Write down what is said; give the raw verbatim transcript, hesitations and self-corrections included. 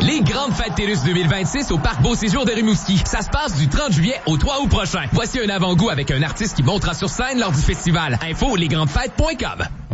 Les Grandes Fêtes TELUS deux mille vingt-six au Parc Beau Séjour de Rimouski. Ça se passe du trente juillet au trois août prochain. Voici un avant-goût avec un artiste qui montera sur scène lors du festival. Info lesgrandesfêtes point com.